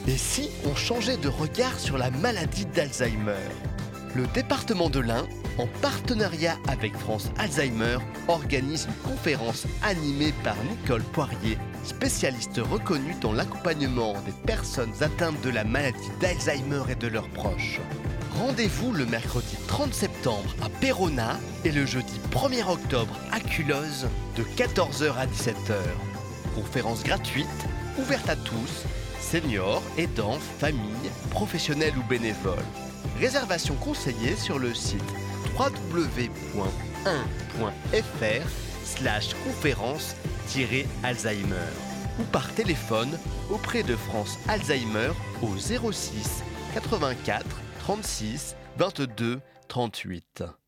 Et si on changeait de regard sur la maladie d'Alzheimer ? Le département de l'Ain, en partenariat avec France Alzheimer, organise une conférence animée par Nicole Poirier, spécialiste reconnue dans l'accompagnement des personnes atteintes de la maladie d'Alzheimer et de leurs proches. Rendez-vous le mercredi 30 septembre à Péronat et le jeudi 1er octobre à Culloz de 14h à 17h. Conférence gratuite, ouverte à tous, seniors, aidants, familles, professionnels ou bénévoles. Réservation conseillée sur le site www.1.fr/conférence-alzheimer ou par téléphone auprès de France Alzheimer au 06 84 36 22 38.